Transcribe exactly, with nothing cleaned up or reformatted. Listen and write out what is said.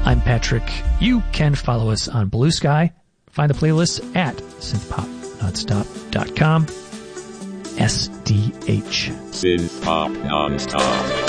I'm Patrick. You can follow us on Blue Sky. Find the playlist at synth pop nonstop dot com. S D H. Synth Pop Nonstop.